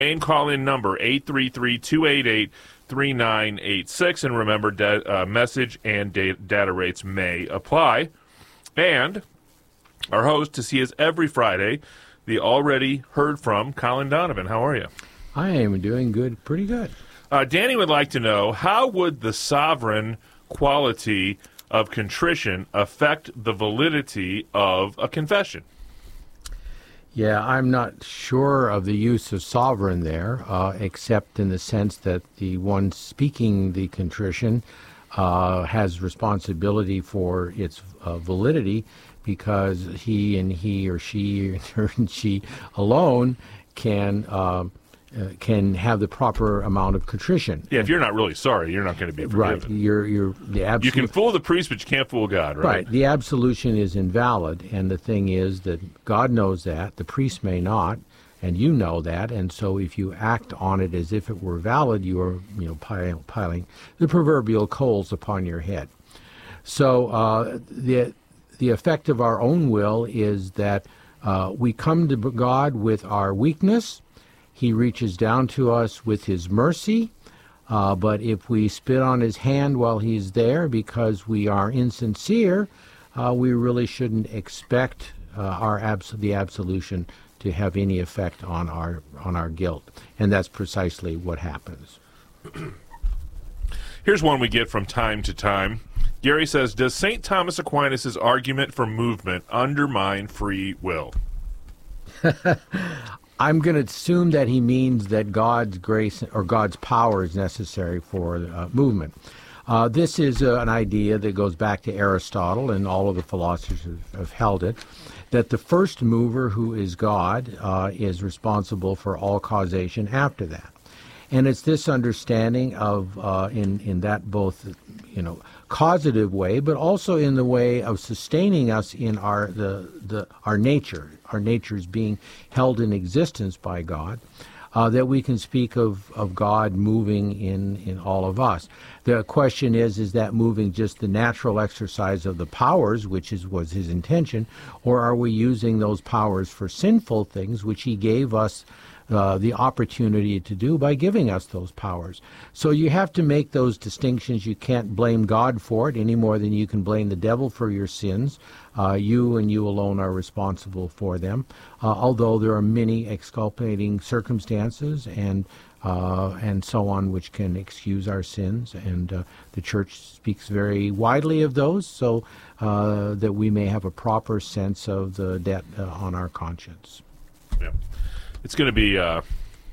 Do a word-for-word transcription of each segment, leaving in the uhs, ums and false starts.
Main call-in number, eight three three, two eight eight, three nine eight six. And remember, da- uh, message and da- data rates may apply. And our host to see us every Friday, the already heard from Colin Donovan. How are you? I am doing good, pretty good. Uh, Danny would like to know, how would the sovereign quality of contrition affect the validity of a confession? Yeah, I'm not sure of the use of sovereign there, uh, except in the sense that the one speaking the contrition uh, has responsibility for its uh, validity, because he and he or she or she alone can uh, uh, can have the proper amount of contrition. Yeah, if you're not really sorry, you're not going to be forgiven. Right. You're, you're, the absolute, you can fool the priest, but you can't fool God, right? Right. The absolution is invalid, and the thing is that God knows that, the priest may not, and you know that, and so if you act on it as if it were valid, you are, you know, piling, piling the proverbial coals upon your head. So uh, the the effect of our own will is that uh, we come to God with our weakness. He reaches down to us with his mercy, uh, but if we spit on his hand while he's there because we are insincere, uh, we really shouldn't expect uh, our abs- the absolution to have any effect on our on our guilt, and that's precisely what happens. Here's one we get from time to time. Gary says, does Saint Thomas Aquinas' argument for movement undermine free will? I'm going to assume that he means that God's grace or God's power is necessary for uh, movement. Uh, this is uh, an idea that goes back to Aristotle, and all of the philosophers have, have held it, that the first mover, who is God, uh, is responsible for all causation after that. And it's this understanding of, uh, in, in that both, you know, causative way, but also in the way of sustaining us in our the, the our nature. Our nature is being held in existence by God, uh, that we can speak of, of God moving in, in all of us. The question is, is that moving just the natural exercise of the powers, which is was his intention, or are we using those powers for sinful things, which he gave us Uh, the opportunity to do by giving us those powers? So you have to make those distinctions. You can't blame God for it any more than you can blame the devil for your sins. Uh, you and you alone are responsible for them, uh, although there are many exculpating circumstances and uh, and so on which can excuse our sins, and uh, the Church speaks very widely of those, so uh, that we may have a proper sense of the debt uh, on our conscience. Yeah. It's going to be uh,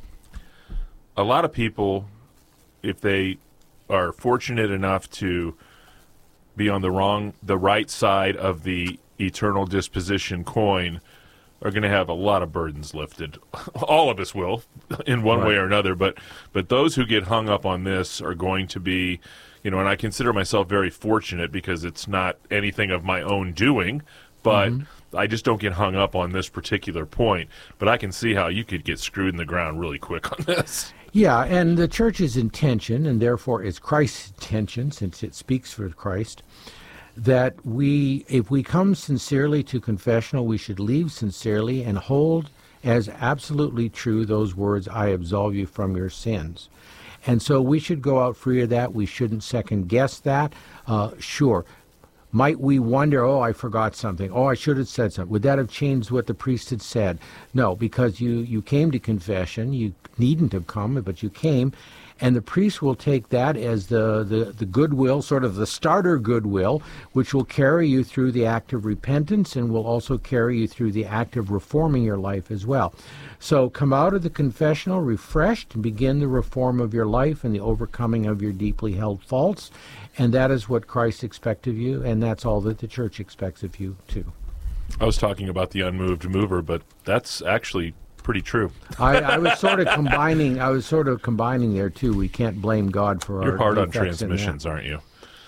a lot of people, if they are fortunate enough to be on the wrong, the right side of the eternal disposition coin, are going to have a lot of burdens lifted. All of us will, in one Right. way or another. But but those who get hung up on this are going to be, you know, and I consider myself very fortunate because it's not anything of my own doing, but. Mm-hmm. I just don't get hung up on this particular point, but I can see how you could get screwed in the ground really quick on this. Yeah, and the Church's intention, and therefore it's Christ's intention, since it speaks for Christ, that we, if we come sincerely to confessional, we should leave sincerely and hold as absolutely true those words, I absolve you from your sins. And so we should go out free of that. We shouldn't second guess that. Uh, sure. Might we wonder, oh, I forgot something. Oh, I should have said something. Would that have changed what the priest had said? No, because you, you came to confession. You needn't have come, but you came. And the priest will take that as the, the, the goodwill, sort of the starter goodwill, which will carry you through the act of repentance and will also carry you through the act of reforming your life as well. So come out of the confessional refreshed and begin the reform of your life and the overcoming of your deeply held faults. And that is what Christ expects of you, and that's all that the Church expects of you, too. I was talking about the unmoved mover, but that's actually pretty true. I, I was sort of combining. I was sort of combining there too. We can't blame God for You're our. hard on defects in transmissions, that. aren't you?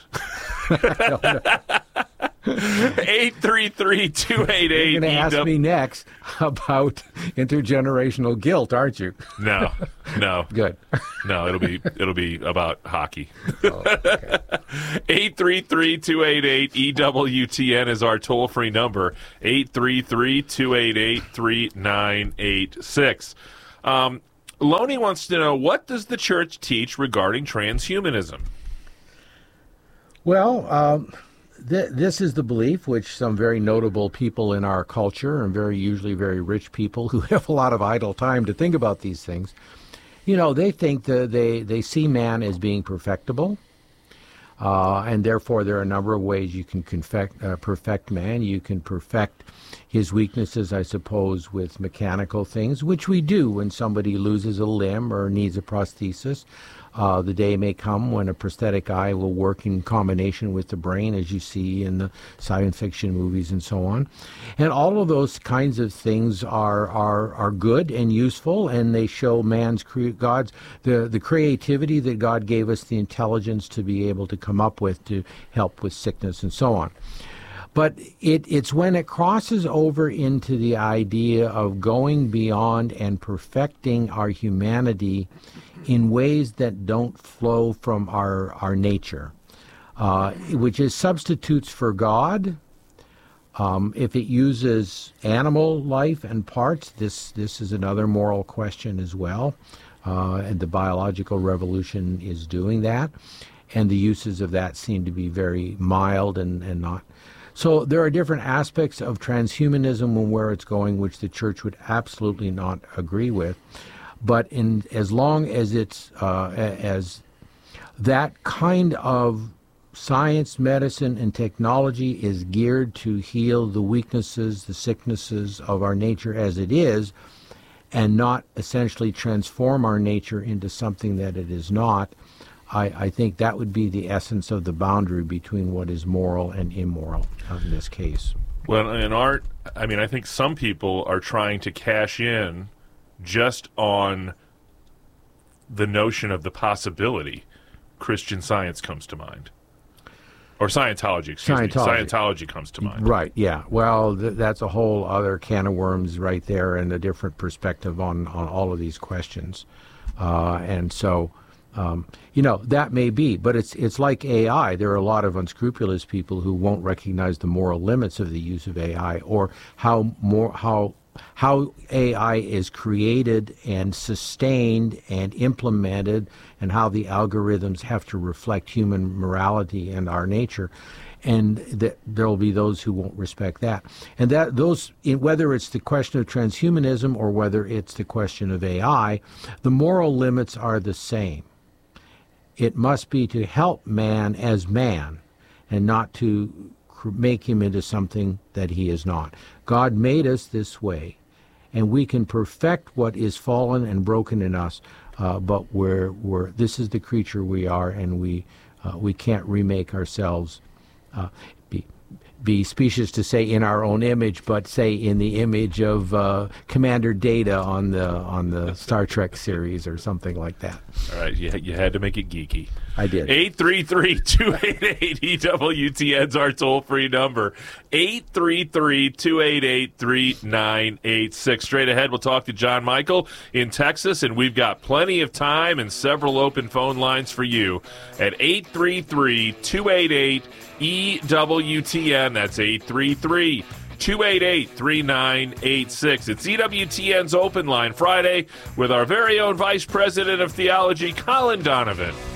eight three three, two eight eight. You're going to ask E W me next about intergenerational guilt, aren't you? No, no, Good. no. It'll be it'll be about hockey. Oh, okay. Eight three three, two eight eight, E W T N is our toll free number. Eight three three, two eight eight, three nine eight six. Um, Loney wants to know, what does the church teach regarding transhumanism? Well, um, th- this is the belief which some very notable people in our culture, and very usually very rich people who have a lot of idle time to think about these things, you know, they think that they, they see man as being perfectible. Uh, and therefore, there are a number of ways you can confect, uh, perfect man. You can perfect his weaknesses, I suppose, with mechanical things, which we do when somebody loses a limb or needs a prosthesis. Uh, the day may come when a prosthetic eye will work in combination with the brain, as you see in the science fiction movies and so on. And all of those kinds of things are are, are good and useful, and they show man's cre- God's the the creativity that God gave us, the intelligence to be able to come up with to help with sickness and so on. But it, it's when it crosses over into the idea of going beyond and perfecting our humanity in ways that don't flow from our, our nature, uh, which is substitutes for God. Um, if it uses animal life and parts, this, this is another moral question as well. Uh, and the biological revolution is doing that. And the uses of that seem to be very mild and, and not. So there are different aspects of transhumanism and where it's going, which the church would absolutely not agree with. But in as long as it's uh, as that kind of science, medicine, and technology is geared to heal the weaknesses, the sicknesses of our nature as it is, and not essentially transform our nature into something that it is not, I, I think that would be the essence of the boundary between what is moral and immoral in this case. Well, in art, I mean, I think some people are trying to cash in just on the notion of the possibility. Christian Science comes to mind. Or Scientology, excuse Scientology. me. Scientology comes to mind. Right, yeah. Well, th- that's a whole other can of worms right there, and a different perspective on, on all of these questions. Uh, and so... Um, you know, that may be, but it's it's like A I. There are a lot of unscrupulous people who won't recognize the moral limits of the use of A I, or how more how how A I is created and sustained and implemented, and how the algorithms have to reflect human morality and our nature. And that there will be those who won't respect that. And that those, whether it's the question of transhumanism or whether it's the question of A I, the moral limits are the same. It must be to help man as man and not to make him into something that he is not. God made us this way, and we can perfect what is fallen and broken in us, uh, but we're, we're, this is the creature we are, and we, uh, we can't remake ourselves. Uh, be, be specious to say in our own image, but say in the image of uh, Commander Data on the on the Star Trek series or something like that. All right, you, you had to make it geeky. I did. eight three three, two eight eight, E W T N's our toll-free number. eight three three, two eight eight, three nine eight six. Straight ahead, we'll talk to John Michael in Texas, and we've got plenty of time and several open phone lines for you at eight three three, two eight eight, E W T N. That's eight three three, two eight eight, three nine eight six. It's E W T N's Open Line Friday with our very own Vice President of Theology, Colin Donovan.